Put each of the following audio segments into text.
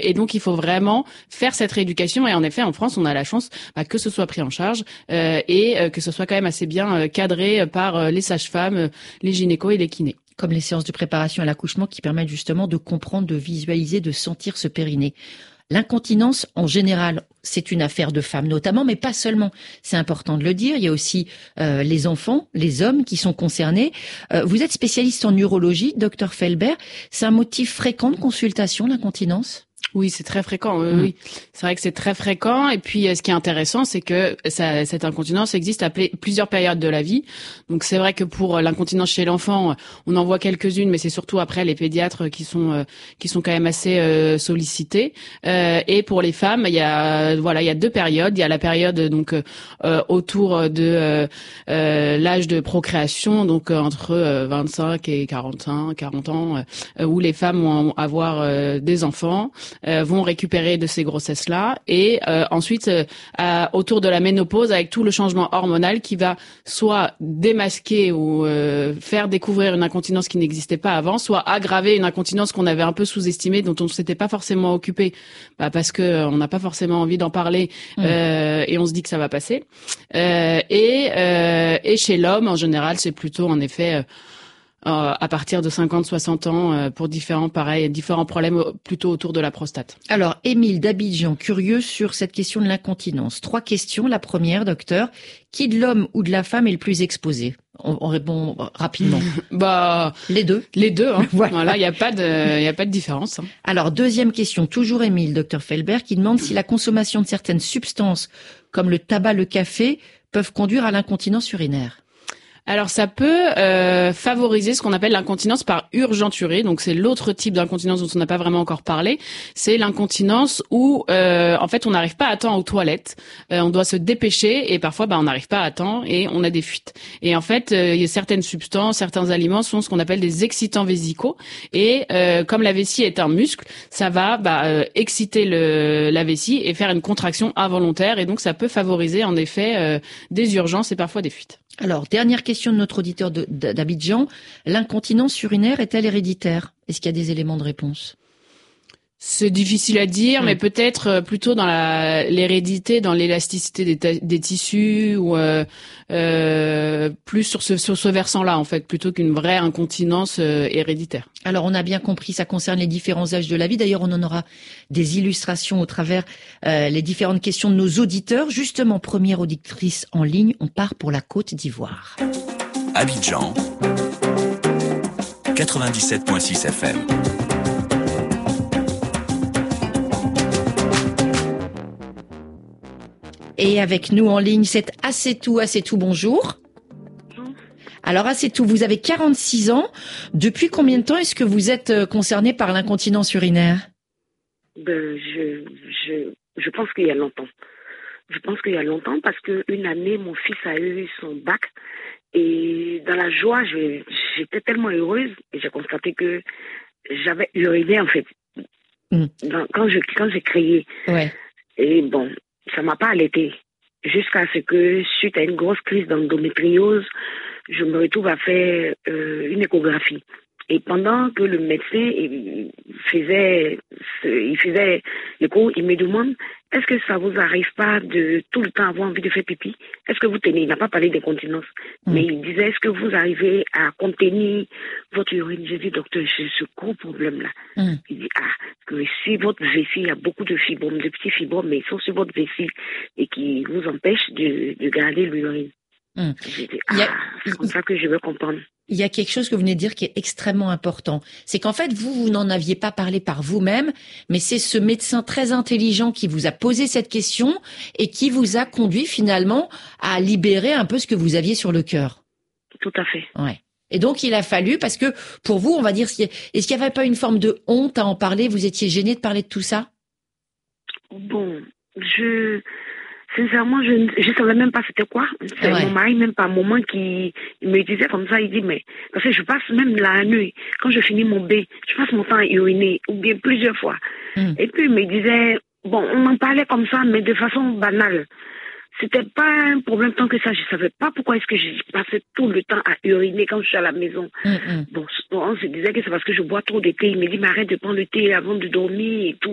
Et donc, il faut vraiment faire cette rééducation. Et en effet, en France, on a la chance que ce soit pris en charge et que ce soit quand même assez bien cadré par les sages-femmes, les gynécos et les kinés. Comme les séances de préparation à l'accouchement qui permettent justement de comprendre, de visualiser, de sentir ce périnée. L'incontinence, en général, c'est une affaire de femmes notamment, mais pas seulement. C'est important de le dire. Il y a aussi les enfants, les hommes qui sont concernés. Vous êtes spécialiste en urologie, docteur Felbert. C'est un motif fréquent de consultation, l'incontinence ? Oui, c'est très fréquent. Oui, c'est vrai que c'est très fréquent. Et puis, ce qui est intéressant, c'est que cette incontinence existe à plusieurs périodes de la vie. Donc, c'est vrai que pour l'incontinence chez l'enfant, on en voit quelques-unes, mais c'est surtout après les pédiatres qui sont quand même assez sollicités. Et pour les femmes, il y a deux périodes. Il y a la période donc autour de l'âge de procréation, donc entre 25 et 40 ans, où les femmes vont avoir des enfants. Vont récupérer de ces grossesses-là et ensuite autour de la ménopause avec tout le changement hormonal qui va soit démasquer ou faire découvrir une incontinence qui n'existait pas avant, soit aggraver une incontinence qu'on avait un peu sous-estimée, dont on ne s'était pas forcément occupé parce que on n'a pas forcément envie d'en parler et on se dit que ça va passer. Et chez l'homme, en général, c'est plutôt en effet à partir de 50-60 ans pour différents problèmes plutôt autour de la prostate. Alors, Émile d'Abidjan, curieux sur cette question de l'incontinence. 3 questions. La première, docteur, qui de l'homme ou de la femme est le plus exposé ? On répond rapidement. Les deux. Les deux, hein. Voilà, il y a pas de différence. Hein. Alors, deuxième question, toujours Émile, docteur Felbert, qui demande si la consommation de certaines substances, comme le tabac, le café, peuvent conduire à l'incontinence urinaire. Alors ça peut favoriser ce qu'on appelle l'incontinence par urgenturée. Donc c'est l'autre type d'incontinence dont on n'a pas vraiment encore parlé. C'est l'incontinence où en fait on n'arrive pas à temps aux toilettes. On doit se dépêcher et parfois on n'arrive pas à temps et on a des fuites. Et en fait il y a certaines substances, certains aliments sont ce qu'on appelle des excitants vésicaux. Et comme la vessie est un muscle, ça va exciter la vessie et faire une contraction involontaire. Et donc ça peut favoriser en effet des urgences et parfois des fuites. Alors, dernière question de notre auditeur d'Abidjan. L'incontinence urinaire est-elle héréditaire ? Est-ce qu'il y a des éléments de réponse ? C'est difficile à dire, mais peut-être plutôt dans l'hérédité, dans l'élasticité des tissus ou plus sur ce versant-là en fait, plutôt qu'une vraie incontinence héréditaire. Alors on a bien compris, ça concerne les différents âges de la vie. D'ailleurs, on en aura des illustrations au travers les différentes questions de nos auditeurs. Justement, première auditrice en ligne, on part pour la Côte d'Ivoire. Abidjan, 97.6 FM. Et avec nous en ligne, c'est Assetou, bonjour. Bonjour. Alors Assetou, vous avez 46 ans. Depuis combien de temps est-ce que vous êtes concerné par l'incontinence urinaire ? Je pense qu'il y a longtemps. Je pense qu'il y a longtemps parce qu'une année, mon fils a eu son bac et dans la joie, j'étais tellement heureuse et j'ai constaté que j'avais uriné en fait. Quand j'ai crié. Ouais. Et bon, ça m'a pas allaité jusqu'à ce que, suite à une grosse crise d'endométriose, je me retrouve à faire une échographie. Et pendant que le médecin faisait l'écho, il me demande, est-ce que ça vous arrive pas de tout le temps avoir envie de faire pipi? Est-ce que vous tenez? Il n'a pas parlé d'incontinence, mais il disait, est-ce que vous arrivez à contenir votre urine? J'ai dit, docteur, j'ai ce gros problème-là. Il dit, que si votre vessie, il y a beaucoup de fibromes, de petits fibromes, mais ils sont sur votre vessie et qui vous empêchent de garder l'urine. J'ai dit, c'est comme ça que je veux comprendre. Il y a quelque chose que vous venez de dire qui est extrêmement important. C'est qu'en fait, vous n'en aviez pas parlé par vous-même, mais c'est ce médecin très intelligent qui vous a posé cette question et qui vous a conduit finalement à libérer un peu ce que vous aviez sur le cœur. Tout à fait. Ouais. Et donc, il a fallu, parce que pour vous, on va dire, est-ce qu'il n'y avait pas une forme de honte à en parler? Vous étiez gêné de parler de tout ça? Bon, sincèrement, je savais même pas c'était quoi. C'est mon mari, même par moment, qui me disait comme ça, il dit, mais, parce que je passe même la nuit, quand je finis mon bain, je passe mon temps à uriner, ou bien plusieurs fois. Et puis, il me disait, bon, on en parlait comme ça, mais de façon banale. C'était pas un problème tant que ça, je savais pas pourquoi est-ce que je passais tout le temps à uriner quand je suis à la maison. Bon, on se disait que c'est parce que je bois trop de thé. Il me dit, mais arrête de prendre le thé avant de dormir et tout.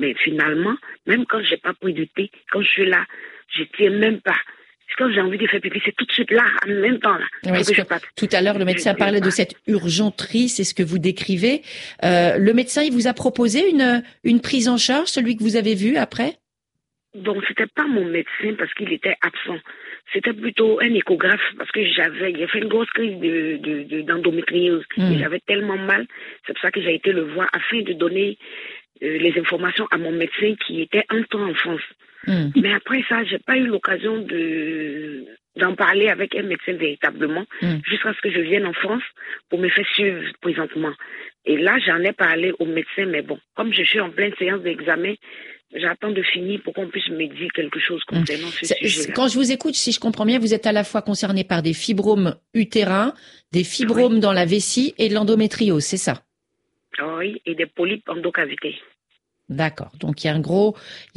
Mais finalement, même quand j'ai pas pris de thé, quand je suis là, je tiens même pas. Quand j'ai envie de faire pipi, c'est tout de suite là, en même temps là. Oui, tout à l'heure, le médecin parlait de cette urgenterie, c'est ce que vous décrivez. Le médecin, il vous a proposé une prise en charge, celui que vous avez vu après? Donc, c'était pas mon médecin parce qu'il était absent. C'était plutôt un échographe parce que j'ai fait une grosse crise d'endométriose. Et j'avais tellement mal. C'est pour ça que j'ai été le voir afin de donner les informations à mon médecin qui était un temps en France. Mais après ça, j'ai pas eu l'occasion d'en parler avec un médecin véritablement jusqu'à ce que je vienne en France pour me faire suivre présentement. Et là, j'en ai parlé au médecin, mais bon, comme je suis en pleine séance d'examen, j'attends de finir pour qu'on puisse me dire quelque chose concernant ce sujet-là. Quand je vous écoute, si je comprends bien, vous êtes à la fois concerné par des fibromes utérins, des fibromes dans la vessie et de l'endométriose, c'est ça? Oui, et des polypes endocavités. D'accord. Donc il y a un gros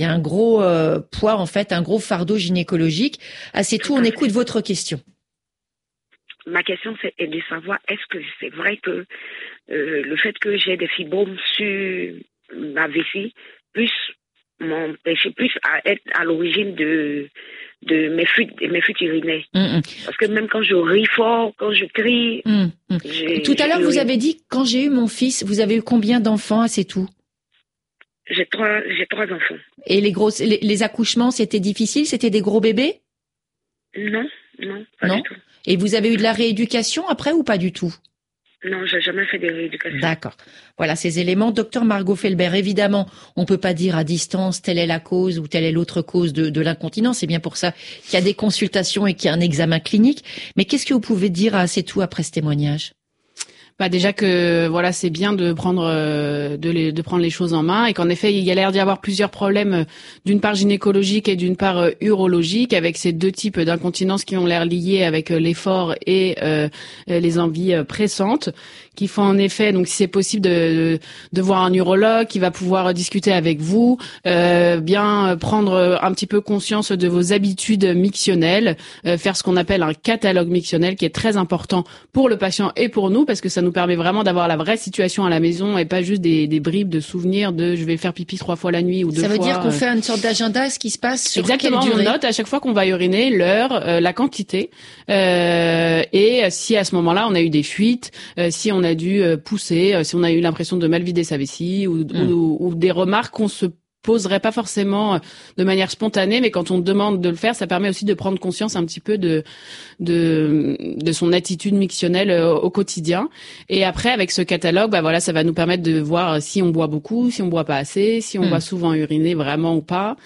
poids en fait, un gros fardeau gynécologique. Ah, c'est tout. On écoute votre question. Ma question est de savoir est-ce que c'est vrai que le fait que j'ai des fibromes sur ma vessie plus m'empêcher plus à être à l'origine de mes fuites urinaires. Parce que même quand je ris fort, quand je crie. Tout à l'heure, vous avez dit quand j'ai eu mon fils, vous avez eu combien d'enfants? Ah, c'est tout. J'ai trois enfants. Et les accouchements, c'était difficile? C'était des gros bébés? Non, pas du tout. Et vous avez eu de la rééducation après ou pas du tout? Non, j'ai jamais fait de rééducation. D'accord. Voilà ces éléments. Docteur Margot Felbert, évidemment, on peut pas dire à distance telle est la cause ou telle est l'autre cause de l'incontinence. C'est bien pour ça qu'il y a des consultations et qu'il y a un examen clinique. Mais qu'est-ce que vous pouvez dire à C'est tout après ce témoignage? Bah déjà que voilà, c'est bien de prendre les choses en main et qu'en effet il y a l'air d'y avoir plusieurs problèmes, d'une part gynécologique et d'une part urologique, avec ces deux types d'incontinence qui ont l'air liés avec l'effort et les envies pressantes, qui font en effet, donc si c'est possible de voir un urologue qui va pouvoir discuter avec vous, bien prendre un petit peu conscience de vos habitudes mictionnelles, faire ce qu'on appelle un catalogue mictionnel qui est très important pour le patient et pour nous parce que ça nous permet vraiment d'avoir la vraie situation à la maison et pas juste des bribes de souvenirs de je vais faire pipi 3 fois la nuit ou 2 fois. Ça veut dire qu'on fait une sorte d'agenda, ce qui se passe sur exactement, quelle durée? on note à chaque fois qu'on va uriner l'heure, la quantité et si à ce moment-là on a eu des fuites, si on a dû pousser, si on a eu l'impression de mal vider sa vessie ou des remarques qu'on se poserait pas forcément de manière spontanée, mais quand on demande de le faire, ça permet aussi de prendre conscience un petit peu de son attitude mictionnelle au quotidien. Et après, avec ce catalogue, bah voilà, ça va nous permettre de voir si on boit beaucoup, si on boit pas assez, si on va souvent uriner vraiment ou pas.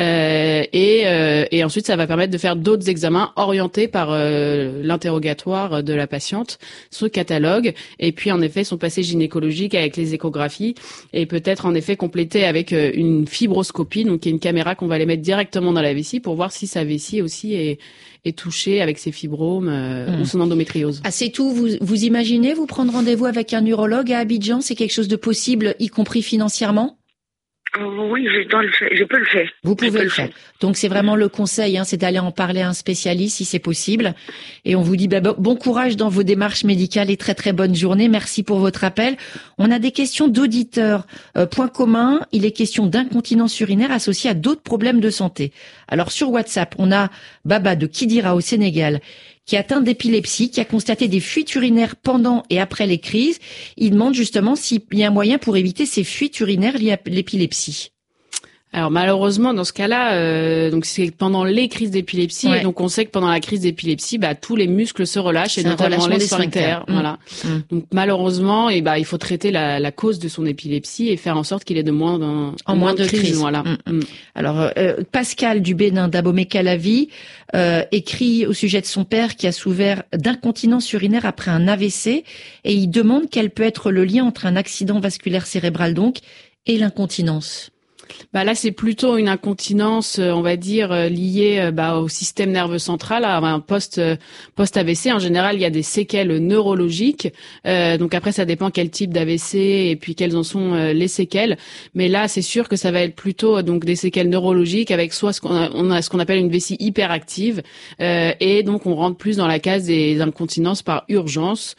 Et ensuite, ça va permettre de faire d'autres examens orientés par l'interrogatoire de la patiente, ce catalogue, et puis en effet son passé gynécologique avec les échographies, et peut-être en effet compléter avec une fibroscopie, donc qui est une caméra qu'on va aller mettre directement dans la vessie pour voir si sa vessie aussi est touchée avec ses fibromes ou son endométriose. Ah, c'est tout. Vous imaginez vous prendre rendez-vous avec un urologue à Abidjan? C'est quelque chose de possible, y compris financièrement? Oui, je peux le faire. Vous pouvez le faire. Donc c'est vraiment le conseil, c'est d'aller en parler à un spécialiste si c'est possible. Et on vous dit bon courage dans vos démarches médicales et très très bonne journée. Merci pour votre appel. On a des questions d'auditeurs. Point commun, il est question d'incontinence urinaire associée à d'autres problèmes de santé. Alors sur WhatsApp, on a Baba de Kidira au Sénégal qui est atteint d'épilepsie, qui a constaté des fuites urinaires pendant et après les crises. Il demande justement s'il y a un moyen pour éviter ces fuites urinaires liées à l'épilepsie. Alors malheureusement dans ce cas-là, donc c'est pendant les crises d'épilepsie, et donc on sait que pendant la crise d'épilepsie, tous les muscles se relâchent et notamment les sphincters. Voilà. Donc malheureusement, il faut traiter la cause de son épilepsie et faire en sorte qu'il ait de moins de crises. Voilà. Alors Pascal du Bénin d'Abomey-Calavi écrit au sujet de son père qui a souffert d'incontinence urinaire après un AVC et il demande quel peut être le lien entre un accident vasculaire cérébral donc et l'incontinence. Là, c'est plutôt une incontinence, on va dire, liée au système nerveux central, à un post-AVC. En général, il y a des séquelles neurologiques. Donc après, ça dépend quel type d'AVC et puis quelles en sont les séquelles. Mais là, c'est sûr que ça va être plutôt donc des séquelles neurologiques avec soit ce qu'on appelle une vessie hyperactive et donc on rentre plus dans la case des incontinences par urgence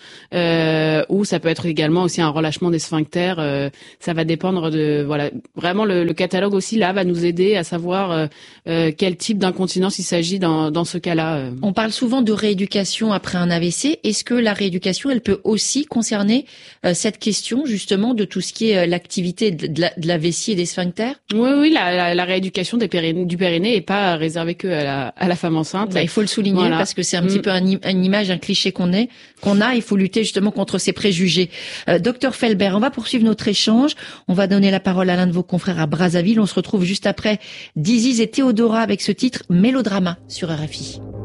ou ça peut être également aussi un relâchement des sphincters. Ça va dépendre de vraiment le catalogue aussi là va nous aider à savoir quel type d'incontinence il s'agit dans ce cas-là. On parle souvent de rééducation après un AVC. Est-ce que la rééducation, elle peut aussi concerner cette question justement de tout ce qui est l'activité de la vessie et des sphincters? Oui, la rééducation du périnée est pas réservée que à la femme enceinte. Il faut le souligner parce que c'est un petit peu une image, un cliché qu'on a. Il faut lutter justement contre ces préjugés. Docteur Felbert, on va poursuivre notre échange. On va donner la parole à l'un de vos confrères à Brazzaville. On se retrouve juste après Diziz et Théodora avec ce titre Mélodrama sur RFI.